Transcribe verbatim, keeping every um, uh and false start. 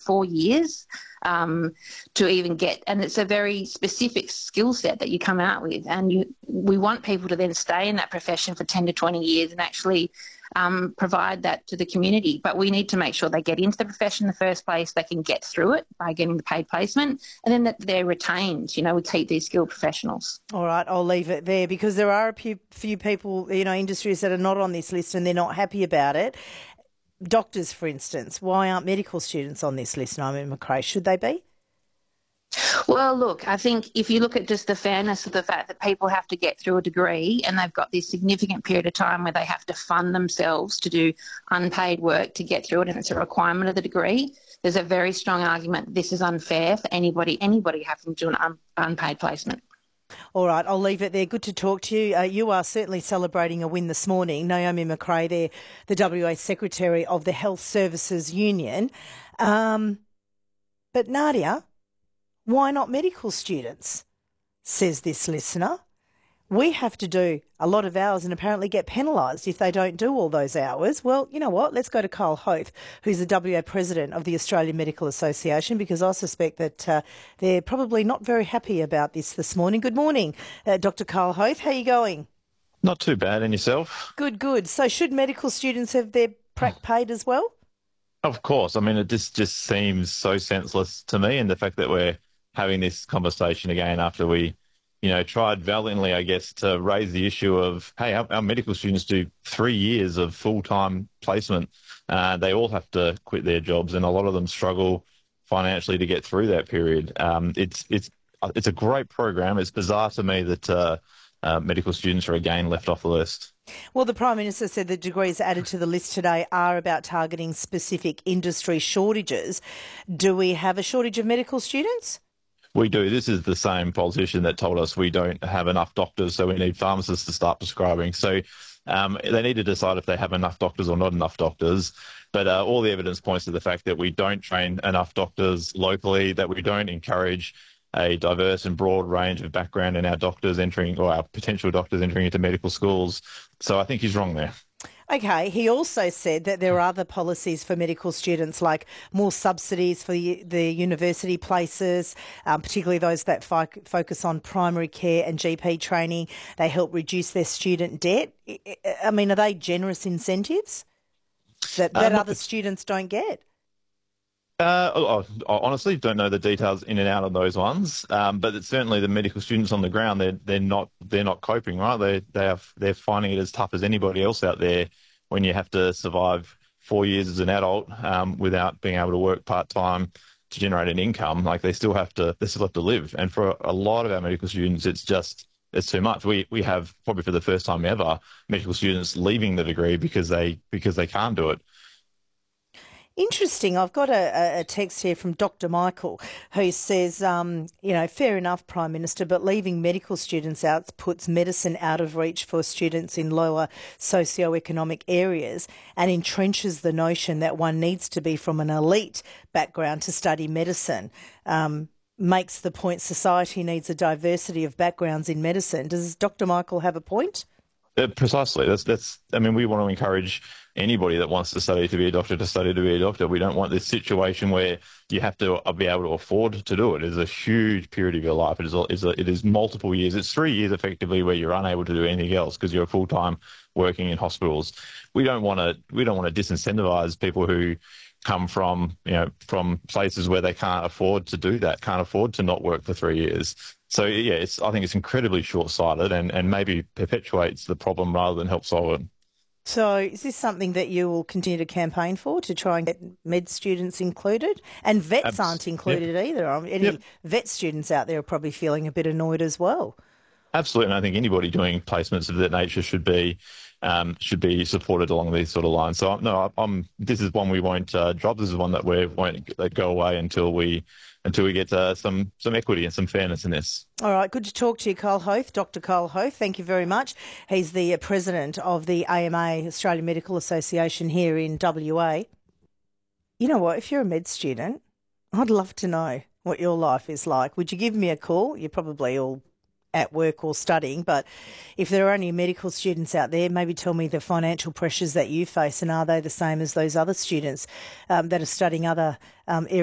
four years um, to even get, and it's a very specific skill set that you come out with, and you, we want people to then stay in that profession for ten to twenty years and actually um, provide that to the community. But we need to make sure they get into the profession in the first place, they can get through it by getting the paid placement, and then that they're retained. You know, we keep these skilled professionals. All right, I'll leave it there because there are a few, few people, you know, industries that are not on this list and they're not happy about it. Doctors, for instance, why aren't medical students on this list, Naomi McRae? Should they be? Well, look, I think if you look at just the fairness of the fact that people have to get through a degree and they've got this significant period of time where they have to fund themselves to do unpaid work to get through it, and it's a requirement of the degree, there's a very strong argument this is unfair for anybody, anybody having to do an un- unpaid placement. All right, I'll leave it there. Good to talk to you. Uh, you are certainly celebrating a win this morning. Naomi McRae there, the W A Secretary of the Health Services Union. Um, but Nadia, why not medical students, says this listener. We have to do a lot of hours and apparently get penalised if they don't do all those hours. Well, you know what? Let's go to Carl Hoth, who's the W A President of the Australian Medical Association, because I suspect that uh, they're probably not very happy about this this morning. Good morning, uh, Doctor Carl Hoth. How are you going? Not too bad. And yourself? Good, good. So should medical students have their prac paid as well? Of course. I mean, it just, just seems so senseless to me, and the fact that we're having this conversation again after we, you know, tried valiantly, I guess, to raise the issue of, hey, our, our medical students do three years of full-time placement. Uh, they all have to quit their jobs, and a lot of them struggle financially to get through that period. Um, it's it's it's a great program. It's bizarre to me that uh, uh, medical students are again left off the list. Well, the Prime Minister said the degrees added to the list today are about targeting specific industry shortages. Do we have a shortage of medical students? We do. This is the same politician that told us we don't have enough doctors, so we need pharmacists to start prescribing. So um, they need to decide if they have enough doctors or not enough doctors. But uh, all the evidence points to the fact that we don't train enough doctors locally, that we don't encourage a diverse and broad range of background in our doctors entering, or our potential doctors entering into medical schools. So I think he's wrong there. Okay, he also said that there are other policies for medical students, like more subsidies for the, the university places, um, particularly those that fo- focus on primary care and G P training. They help reduce their student debt. I mean, are they generous incentives that, that um, other students don't get? Uh, I honestly don't know the details in and out of those ones, um, but it's certainly the medical students on the ground. They're they're not they're not coping, right? They they are they're finding it as tough as anybody else out there when you have to survive four years as an adult um, without being able to work part time to generate an income. Like they still have to they still have to live, and for a lot of our medical students, it's just it's too much. We we have probably for the first time ever medical students leaving the degree because they because they can't do it. Interesting. I've got a, a text here from Doctor Michael who says, um, you know, fair enough, Prime Minister, but leaving medical students out puts medicine out of reach for students in lower socioeconomic areas and entrenches the notion that one needs to be from an elite background to study medicine. Um, makes the point society needs a diversity of backgrounds in medicine. Does Doctor Michael have a point? Uh, precisely. That's that's. I mean, we want to encourage anybody that wants to study to be a doctor to study to be a doctor. We don't want this situation where you have to be able to afford to do it. It is a huge period of your life. It is. A, it is, a, it is multiple years. It's three years effectively where you're unable to do anything else because you're full time working in hospitals. We don't want to. We don't want to disincentivize people who come from you know from places where they can't afford to do that, can't afford to not work for three years. So, yeah, it's, I think it's incredibly short-sighted and, and maybe perpetuates the problem rather than help solve it. So is this something that you will continue to campaign for, to try and get med students included? And vets Abs- aren't included yep. either. Any yep. vet students out there are probably feeling a bit annoyed as well. Absolutely, and I think anybody doing placements of that nature should be um, should be supported along these sort of lines. So, no, I'm, this is one we won't uh, drop. This is one that we won't let go away until we until we get uh, some some equity and some fairness in this. All right, good to talk to you, Carl Hoth, Doctor Carl Hoth. Thank you very much. He's the president of the A M A, Australian Medical Association, here in W A. You know what? If you're a med student, I'd love to know what your life is like. Would you give me a call? You're probably all at work or studying, but if there are any medical students out there, maybe tell me the financial pressures that you face, and are they the same as those other students um, that are studying other um, areas